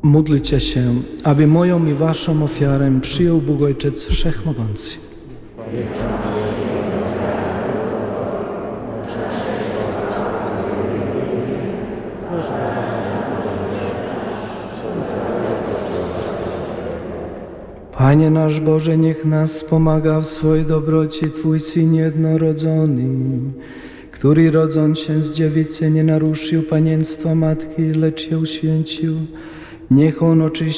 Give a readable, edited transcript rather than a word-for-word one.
Módlcie się, aby moją i waszą ofiarę przyjął Bóg Ojciec Wszechmogący. Panie nasz Boże, niech nas wspomaga w swojej dobroci Twój Syn jednorodzony, który rodząc się z dziewicy nie naruszył panienstwa matki, lecz je uświęcił. Niech On oczyści